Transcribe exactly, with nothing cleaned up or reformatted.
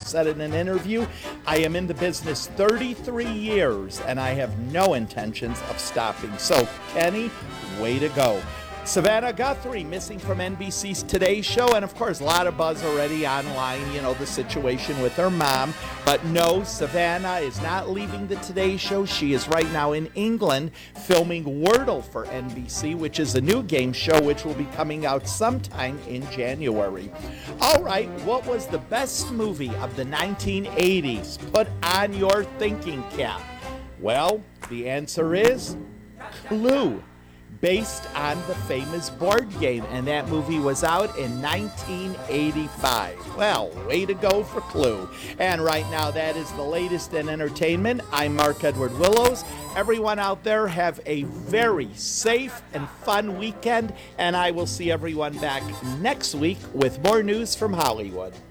said in an interview, I am in the business thirty-three years, and I have no intentions of stopping. So, Kenny, way to go. Savannah Guthrie missing from N B C's Today Show, and of course a lot of buzz already online, you know, the situation with her mom. But no, Savannah is not leaving the Today Show. She is right now in England filming Wordle for N B C, which is a new game show which will be coming out sometime in January. All right, what was the best movie of the nineteen eighties? Put on your thinking cap. Well, the answer is Clue, based on the famous board game, and that movie was out in nineteen eighty-five. Well, way to go for Clue. And right now, that is the latest in entertainment. I'm Mark Edward Willows. Everyone out there, have a very safe and fun weekend, and I will see everyone back next week with more news from Hollywood.